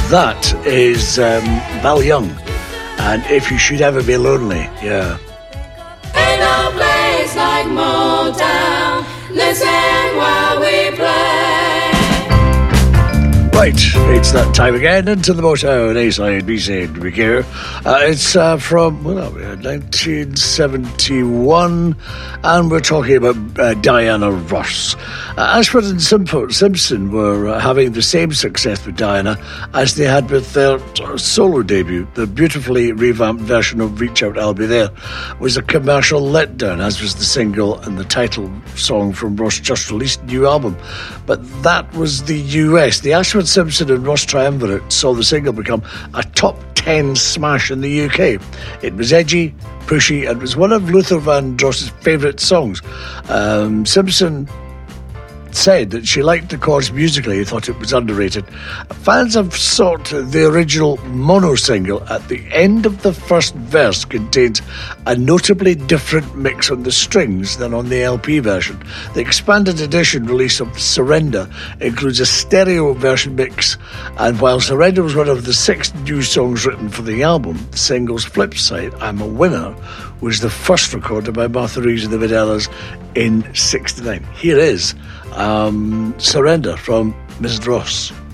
That is Val Young, and If You Should Ever Be Lonely, yeah. Ain't no place like Motown. Listen while we play. Right, it's that time again. Into the Motown A-side, B-side, we care. It's from 1971, and we're talking about Diana Ross. Ashford and Simpson were having the same success with Diana as they had with their solo debut. The beautifully revamped version of Reach Out, I'll Be There was a commercial letdown, as was the single and the title song from Ross' just released new album. But that was the US. The Ashford, Simpson and Ross triumvirate saw the single become a top 10 smash in the UK. It was edgy, pushy, and was one of Luther Vandross's favourite songs. Simpson said that she liked the chorus musically, thought it was underrated. Fans have sought the original mono single. At the end of the first verse contains a notably different mix on the strings than on the LP version. The expanded edition release of Surrender includes a stereo version mix, and while Surrender was one of the 6 new songs written for the album, the single's flip side, I'm a Winner, was the first recorded by Martha Reeves and the Vandellas in '69. Here is Surrender from Mrs. Ross.